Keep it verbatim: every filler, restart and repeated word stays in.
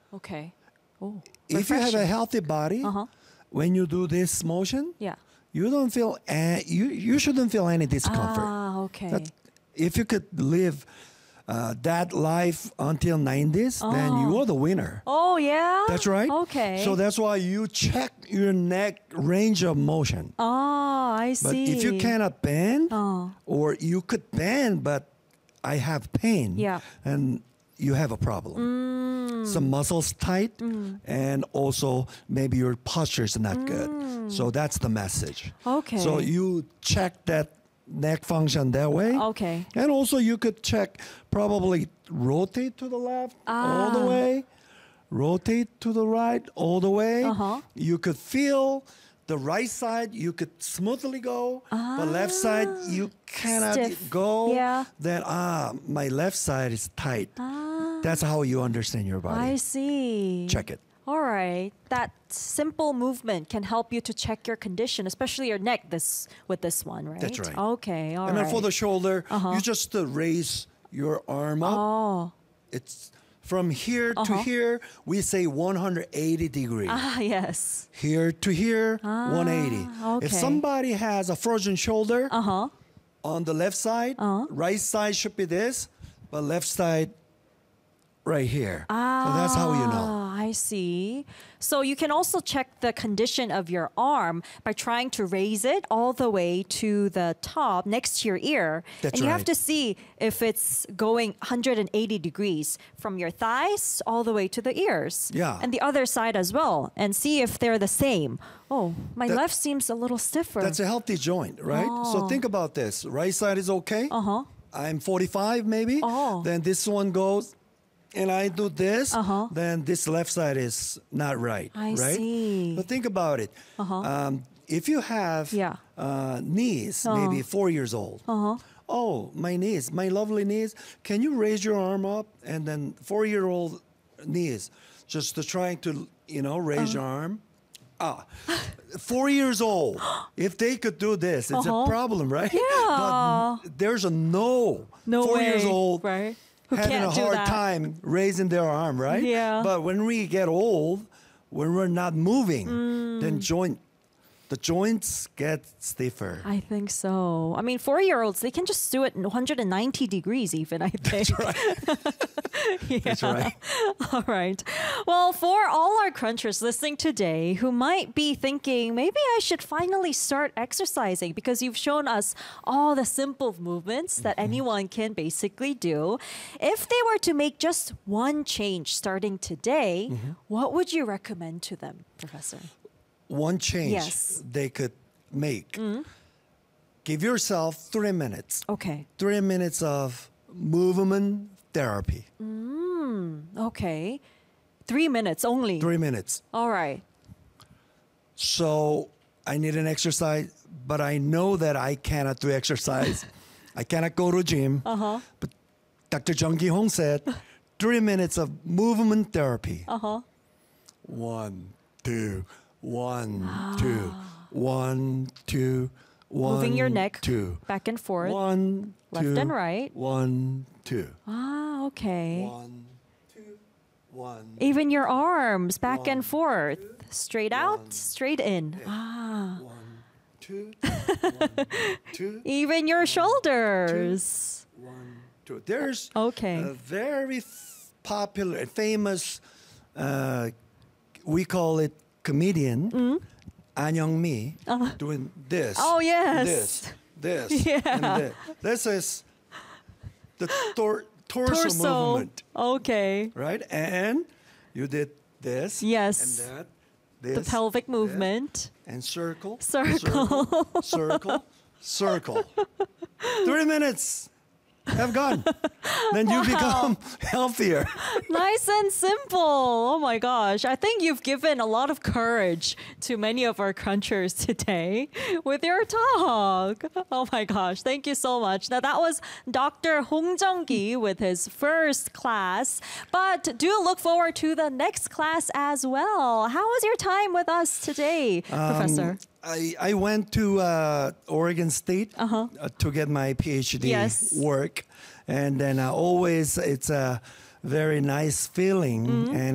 Okay. Oh, If you have a refreshing. healthy body, Uh-huh. when you do this motion, Yeah. you don't feel a- you you shouldn't feel any discomfort. Ah, okay. That if you could live uh, that life until nineties, then you are the winner. Oh, yeah? That's right. Okay. So that's why you check your neck range of motion. Oh, I But see. if you cannot bend, Oh. or you could bend, but I have pain, Yeah. and you have a problem. Mm. Some muscles tight, and also maybe your posture is not good. So that's the message. Mm. Okay. So you check that neck function that way. Okay. And also you could check, probably rotate to the left all the Ah. way, rotate to the right all the way. Uh-huh. You could feel the right side, you could smoothly go, but left side you cannot Stiff. go. Yeah. Then ah, my left side is tight. Ah, That's how you understand your body. I see. Check it. All right. That simple movement can help you to check your condition, especially your neck this with this one, right? That's right. Okay. All right. And then for the shoulder, Uh-huh. you just uh, raise your arm up. Oh. It's from here to Uh-huh. here, we say one hundred eighty degrees. Ah, yes. Here to here, one hundred eighty. okay. If somebody has a frozen shoulder Uh-huh. on the left side, Uh-huh. right side should be this, but left side right here. So that's how you know. Ah, I see. So you can also check the condition of your arm by trying to raise it all the way to the top next to your ear. That's and you have right. to see if it's going one hundred eighty degrees from your thighs all the way to the ears. Yeah. And the other side as well, and see if they're the same. Oh, my That- left seems a little stiffer. That's a healthy joint, right? So Oh. think about this. Right side is okay. Uh-huh. I'm forty-five maybe. Oh. Then this one goes, and I do this. Uh-huh. Then this left side is not right. I right? see. But think about it. Uh-huh. Um, if you have Yeah. uh, knees, Uh-huh. maybe four years old. Uh-huh. Oh, my knees, my lovely knees. Can you raise your arm up? And then four-year-old knees, just to trying to, you know, raise your Uh-huh. arm. Ah, four years old. If they could do this, it's Uh-huh. a problem, right? Yeah. But there's a no. No four way. years old Right. Who having can't a do hard that. time raising their arm, right? Yeah. But when we get old, when we're not moving, Mm. then joint, the joints get stiffer. I think so. I mean, four-year-olds, they can just do it in one hundred ninety degrees even, I think. That's right. That's right. All right. Well, for all our crunchers listening today who might be thinking, maybe I should finally start exercising because you've shown us all the simple movements that anyone can basically do. If they were to make just one change starting today, what would you recommend to them, Professor? One change Yes. they could make. Give yourself three minutes. Okay. Three minutes of movement therapy. Okay. Three minutes only. Three minutes. All right. So I need an exercise, but I know that I cannot do exercise. I cannot go to gym. Uh-huh. But Doctor Jung Ki Hong said, three minutes of movement therapy. Uh-huh. One, two, one, two, one, two, one, Moving your neck two, back and forth. one, left two, and right. one, two, Ah, okay. one, two, one, Even your arms back One, and forth. Straight out, one, straight in. Ah. one, two, one, two, Even your shoulders. one, two. There's Okay. a very f- popular, famous, uh, we call it comedian, An Young Mi, doing this. Mm-hmm. Oh, yes. This, this, Yeah. and this. This is the tor- torso, Torso. movement, Okay. right? And you did this. Yes. And that. The This, pelvic this, movement. and circle, Circle. circle, circle, circle. Three minutes have gone. Then you become healthier. Nice and simple. Oh my gosh. I think you've given a lot of courage to many of our crunchers today with your talk. Oh my gosh. Thank you so much. Now that was Doctor Hong Jung-gi with his first class. But do look forward to the next class as well. How was your time with us today, Professor? I, I went to uh, Oregon State uh to get my PhD Yes. work. And then uh, always it's a very nice feeling. And